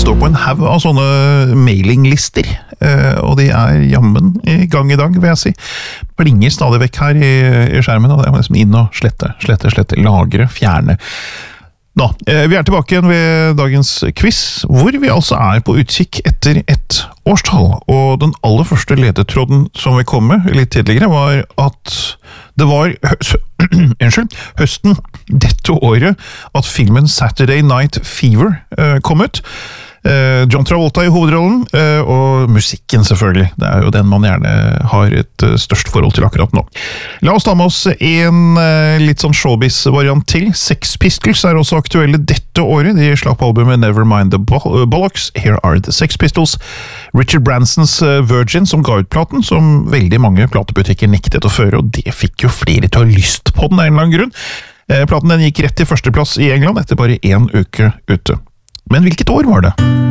står på en haug av sånne mailinglister, og de jammen i gang i dag, vil jeg si. Blinger stadig vekk her i skjermen, og det liksom inn og slette, lagre, fjerne. Nå, vi tilbake igjen ved dagens quiz, hvor vi altså på utkikk etter et årstall, og den aller første ledetråden som vi kom med litt tidligere var at det var høsten dette året at filmen Saturday Night Fever kom ut. John Travolta i hovedrollen, og musikken selvfølgelig. Det jo den man gjerne har et størst forhold til akkurat nå. La oss ta med oss en litt sånn showbiz-variant til. Sex Pistols også aktuelle dette året. De slapp albumet Nevermind the Bollocks. Here are the Sex Pistols. Richard Bransons Virgin som ga ut platen, som veldig mange platebutikker nektet å føre, og det fikk jo flere til å ha lyst på den av en eller annen grunn. Platen den gikk rett til førsteplass i England etter bare 1 uke ute. Men hvilket år var det?